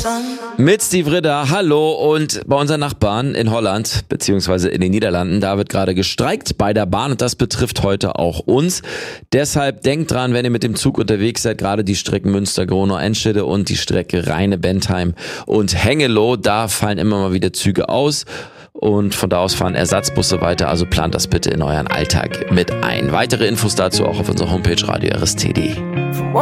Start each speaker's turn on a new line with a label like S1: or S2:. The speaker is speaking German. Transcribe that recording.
S1: Mit Steve Ritter, hallo. Und bei unseren Nachbarn in Holland beziehungsweise in den Niederlanden, da wird gerade gestreikt bei der Bahn und das betrifft heute auch uns. Deshalb denkt dran, wenn ihr mit dem Zug unterwegs seid, gerade die Strecken Münster, Gronau, Enschede und die Strecke Rheine-Bentheim und Hengelo, da fallen immer mal wieder Züge aus. Und von da aus fahren Ersatzbusse weiter, also plant das bitte in euren Alltag mit ein. Weitere Infos dazu auch auf unserer Homepage radio-rst.de.